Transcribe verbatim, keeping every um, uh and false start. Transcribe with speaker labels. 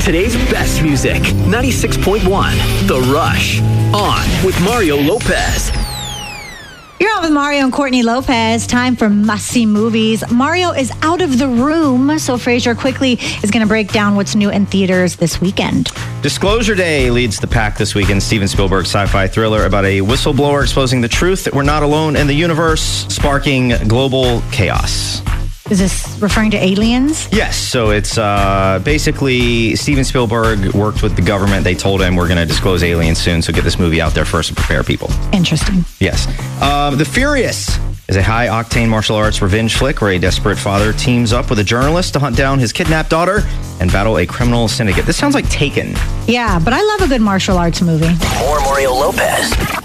Speaker 1: Today's best music, ninety-six point one, The Rush. On with Mario Lopez.
Speaker 2: You're on with Mario and Courtney Lopez. Time for must-see movies. Mario is out of the room, so Fraser quickly is going to break down what's new in theaters this weekend.
Speaker 3: Disclosure Day leads the pack this weekend. Steven Spielberg's sci-fi thriller about a whistleblower exposing the truth that we're not alone in the universe, sparking global chaos.
Speaker 2: Is this referring to aliens?
Speaker 3: Yes. So it's uh, basically Steven Spielberg worked with the government. They told him we're going to disclose aliens soon, so get this movie out there first to prepare people.
Speaker 2: Interesting.
Speaker 3: Yes. Um, The Furious is a high-octane martial arts revenge flick where a desperate father teams up with a journalist to hunt down his kidnapped daughter and battle a criminal syndicate. This sounds like Taken.
Speaker 2: Yeah, but I love a good martial arts movie.
Speaker 1: More Mario Lopez.